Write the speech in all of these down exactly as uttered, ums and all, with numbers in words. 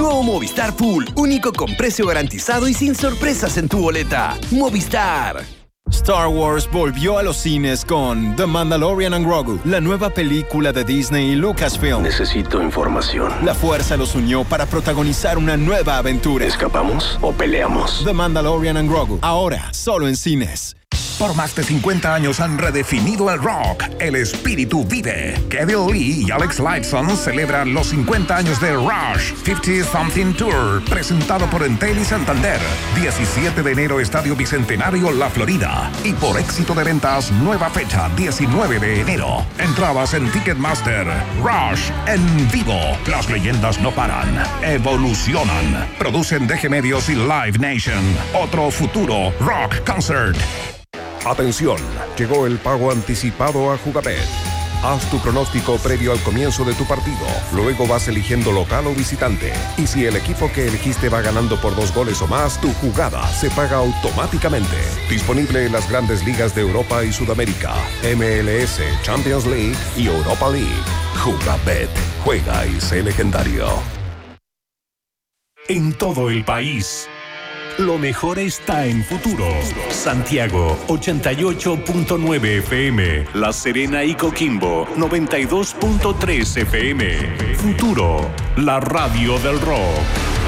Nuevo Movistar Full, único con precio garantizado y sin sorpresas en tu boleta. Movistar. Star Wars volvió a los cines con The Mandalorian and Grogu, la nueva película de Disney y Lucasfilm. Necesito información. La fuerza los unió para protagonizar una nueva aventura. ¿Escapamos o peleamos? The Mandalorian and Grogu, ahora solo en cines. Por más de cincuenta años han redefinido el rock. El espíritu vive. Kevin Lee y Alex Lifeson celebran los cincuenta años de Rush cincuenta Something Tour, presentado por Entel y Santander. diecisiete de enero, Estadio Bicentenario, La Florida. Y por éxito de ventas, nueva fecha, diecinueve de enero. Entradas en Ticketmaster. Rush en vivo. Las leyendas no paran, evolucionan. Producen D G Medios y Live Nation. Otro futuro rock concert. Atención, llegó el pago anticipado a Jugabet. Haz tu pronóstico previo al comienzo de tu partido. Luego vas eligiendo local o visitante. Y si el equipo que elegiste va ganando por dos goles o más, tu jugada se paga automáticamente. Disponible en las grandes ligas de Europa y Sudamérica, M L S, Champions League y Europa League. Jugabet. Juega y sé legendario. En todo el país, lo mejor está en Futuro. Santiago, ochenta y ocho punto nueve F M. La Serena y Coquimbo, noventa y dos punto tres F M. Futuro, la radio del rock.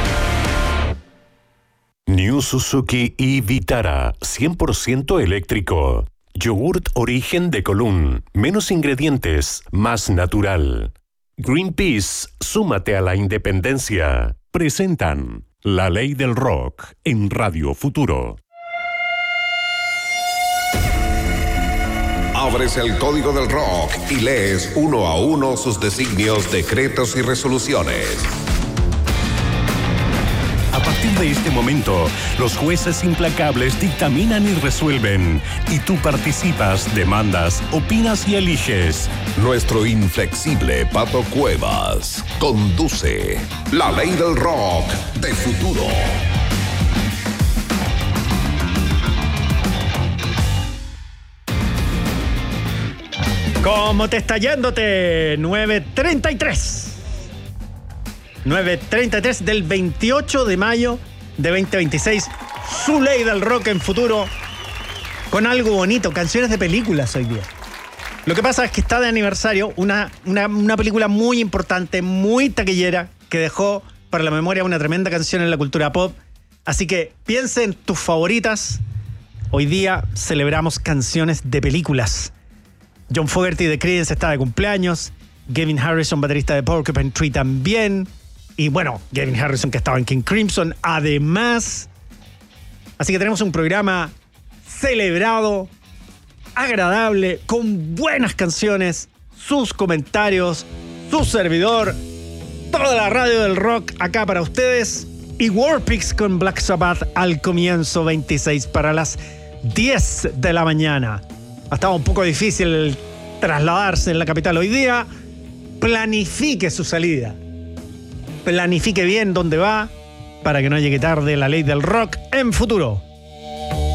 New Suzuki y Vitara, cien por ciento eléctrico. Yogurt origen de Colún. Menos ingredientes, más natural. Greenpeace, súmate a la independencia. Presentan La Ley del Rock en Radio Futuro. Abres el código del rock y lees uno a uno sus designios, decretos y resoluciones. A partir de este momento, los jueces implacables dictaminan y resuelven. Y tú participas, demandas, opinas y eliges. Nuestro inflexible Pato Cuevas conduce La Ley del Rock de Futuro. ¿Cómo te está yéndote? nueve treinta y tres. nueve treinta y tres del veintiocho de mayo de veinte veintiséis. Su Ley del Rock en Futuro. Con algo bonito, canciones de películas hoy día. Lo que pasa es que está de aniversario una, una, una película muy importante, muy taquillera, que dejó para la memoria una tremenda canción en la cultura pop. Así que piensa en tus favoritas. Hoy día celebramos canciones de películas. John Fogerty de Creedence está de cumpleaños. Gavin Harrison, baterista de Porcupine Tree, también. Y bueno, Gavin Harrison, que estaba en King Crimson, además. Así que tenemos un programa celebrado, agradable, con buenas canciones, sus comentarios, su servidor, toda la radio del rock acá para ustedes. Y Warpix con Black Sabbath al comienzo, veintiséis para las diez de la mañana. Ha estado un poco difícil trasladarse en la capital hoy día. Planifique su salida. Planifique bien dónde va para que no llegue tarde. La Ley del Rock en Futuro.